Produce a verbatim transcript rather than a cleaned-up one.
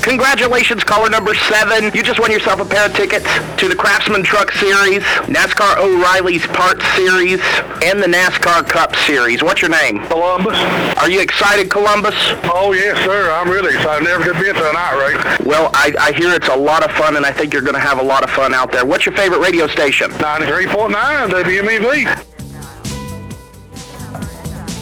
Congratulations, caller number seven. You just won yourself a pair of tickets to the Craftsman Truck Series, NASCAR O'Reilly's Parts Series, and the NASCAR Cup Series. What's your name? Columbus. Are you excited, Columbus? Oh, yes, sir. I'm really excited. Never could be into a night race. Well, I, I hear it's a lot of fun, and I think you're going to have a lot of fun out there. What's your favorite radio station? ninety-three point nine W M E V.